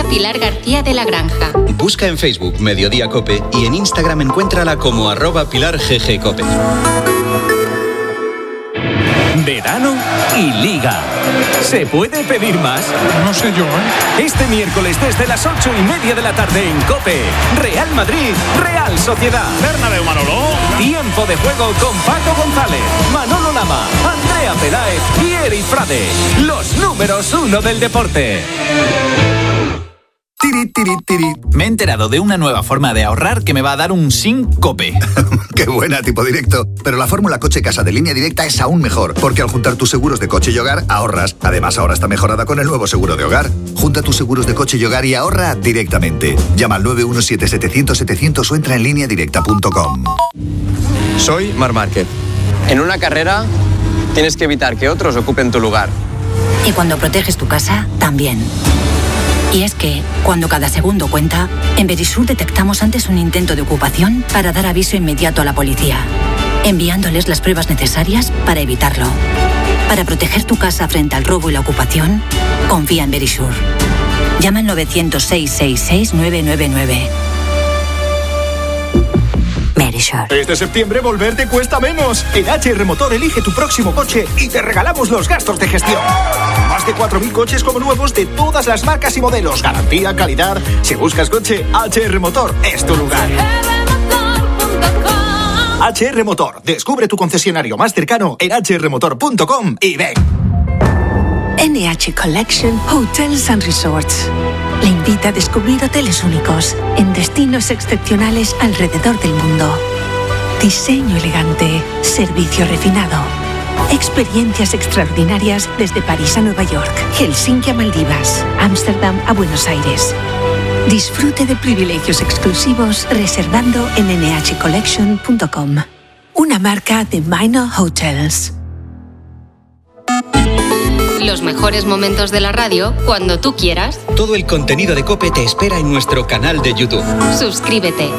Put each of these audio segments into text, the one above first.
Pilar García de la Granja. Busca en Facebook Mediodía Cope y en Instagram encuéntrala como @PilarGGCope. Verano y Liga. ¿Se puede pedir más? No sé yo, ¿eh? Este miércoles desde las 8:30 de la tarde en COPE. Real Madrid, Real Sociedad. Bernabéu, Manolo. Tiempo de juego con Paco González, Manolo Lama, Andrea Peláez y Eric Frade. Los números 1 del deporte. Tiri, tiri, tiri. Me he enterado de una nueva forma de ahorrar que me va a dar un síncope. ¡Qué buena, tipo directo! Pero la fórmula coche-casa de Línea Directa es aún mejor, porque al juntar tus seguros de coche y hogar, ahorras. Además, ahora está mejorada con el nuevo seguro de hogar. Junta tus seguros de coche y hogar y ahorra directamente. Llama al 917-700-700 o entra en lineadirecta.com. Soy Marc Márquez. En una carrera tienes que evitar que otros ocupen tu lugar. Y cuando proteges tu casa, también. Y es que, cuando cada segundo cuenta, en Verisur detectamos antes un intento de ocupación para dar aviso inmediato a la policía, enviándoles las pruebas necesarias para evitarlo. Para proteger tu casa frente al robo y la ocupación, confía en Verisur. Llama al 900-666-999. Verisur. Este septiembre volver te cuesta menos. En HR Motor elige tu próximo coche y te regalamos los gastos de gestión. Más de 4.000 coches como nuevos de todas las marcas y modelos. Garantía, calidad. Si buscas coche, HR Motor es tu lugar. HR Motor. Descubre tu concesionario más cercano en hrmotor.com y ven. NH Collection Hotels and Resorts le invita a descubrir hoteles únicos en destinos excepcionales alrededor del mundo. Diseño elegante, servicio refinado, experiencias extraordinarias desde París a Nueva York, Helsinki a Maldivas, Ámsterdam a Buenos Aires. Disfrute de privilegios exclusivos reservando en nhcollection.com. Una marca de Minor Hotels. Los mejores momentos de la radio cuando tú quieras. Todo el contenido de COPE te espera en nuestro canal de YouTube. Suscríbete.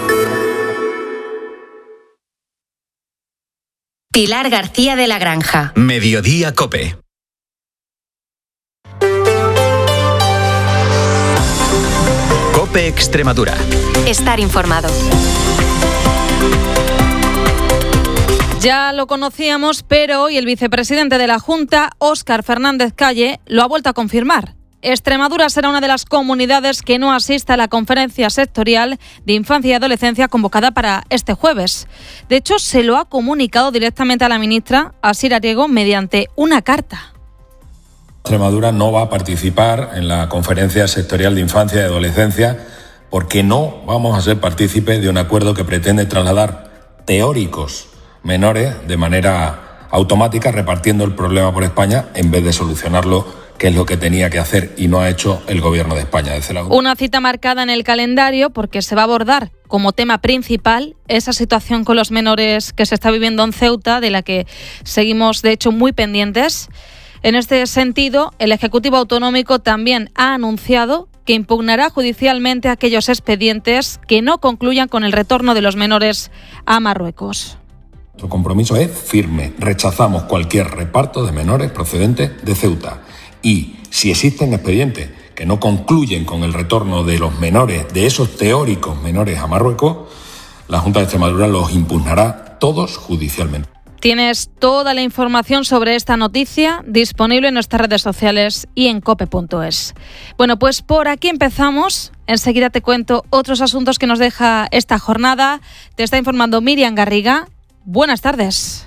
Pilar García de la Granja. Mediodía Cope. COPE Extremadura. Estar informado. Ya lo conocíamos, pero hoy el vicepresidente de la Junta, Óscar Fernández Calle, lo ha vuelto a confirmar. Extremadura será una de las comunidades que no asista a la conferencia sectorial de infancia y adolescencia convocada para este jueves. De hecho, se lo ha comunicado directamente a la ministra Asier Ariego mediante una carta. Extremadura no va a participar en la conferencia sectorial de infancia y adolescencia porque no vamos a ser partícipes de un acuerdo que pretende trasladar teóricos menores de manera automática repartiendo el problema por España en vez de solucionarlo, que es lo que tenía que hacer y no ha hecho el Gobierno de España. Una cita marcada en el calendario porque se va a abordar como tema principal esa situación con los menores que se está viviendo en Ceuta, de la que seguimos de hecho muy pendientes. En este sentido, el Ejecutivo Autonómico también ha anunciado que impugnará judicialmente aquellos expedientes que no concluyan con el retorno de los menores a Marruecos. Nuestro compromiso es firme. Rechazamos cualquier reparto de menores procedentes de Ceuta. Y si existen expedientes que no concluyen con el retorno de los menores, de esos teóricos menores a Marruecos, la Junta de Extremadura los impugnará todos judicialmente. Tienes toda la información sobre esta noticia disponible en nuestras redes sociales y en cope.es. Bueno, pues por aquí empezamos. Enseguida te cuento otros asuntos que nos deja esta jornada. Te está informando Miriam Garriga. Buenas tardes.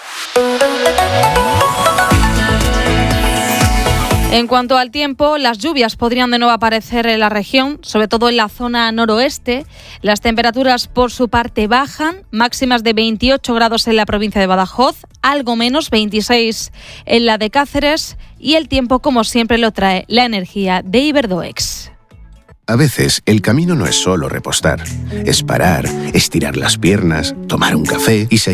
En cuanto al tiempo, las lluvias podrían de nuevo aparecer en la región, sobre todo en la zona noroeste. Las temperaturas por su parte bajan, máximas de 28 grados en la provincia de Badajoz, algo menos, 26 en la de Cáceres, y el tiempo, como siempre, lo trae la energía de Iberdoex. A veces el camino no es solo repostar, es parar, estirar las piernas, tomar un café y seguir.